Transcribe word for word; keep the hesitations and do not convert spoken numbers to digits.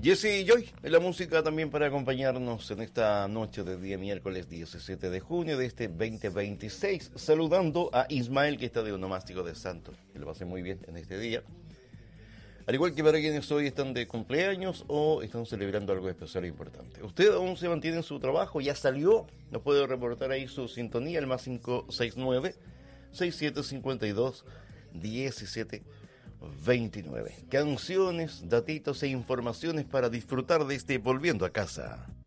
Jesse Joy, la música también para acompañarnos en esta noche de día miércoles diecisiete de junio de este veinte veintiséis. Saludando a Ismael, que está de onomástico de Santos, que lo pasé muy bien en este día. Al igual que para quienes hoy están de cumpleaños o están celebrando algo especial e importante. Usted aún se mantiene en su trabajo, ya salió, nos puede reportar ahí su sintonía, el más cinco seis nueve, seis siete cinco dos, uno siete veintinueve. Canciones, datitos e informaciones para disfrutar de este Volviendo a Casa.